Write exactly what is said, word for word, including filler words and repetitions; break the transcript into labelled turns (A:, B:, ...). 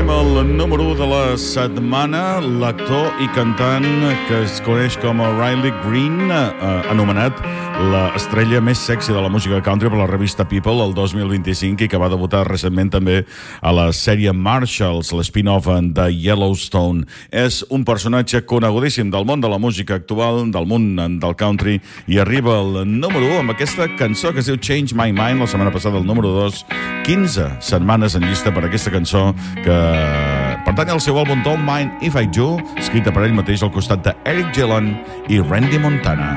A: amb el número u de la setmana, l'actor i cantant que es coneix com a Riley Green, eh, anomenat l'estrella més sexy de la música country per la revista People el dos mil vint-i-cinc i que va debutar recentment també a la sèrie Marshalls, l'spin-off de Yellowstone. És un personatge conegudíssim del món de la música actual, del món del country, i arriba al número u amb aquesta cançó que es diu Change My Mind, la setmana passada el número dos, quinze setmanes en llista per aquesta cançó que pertany al seu àlbum Don't Mind If I Do, escrita per ell mateix al costat de Eric Gillen i Randy Montana.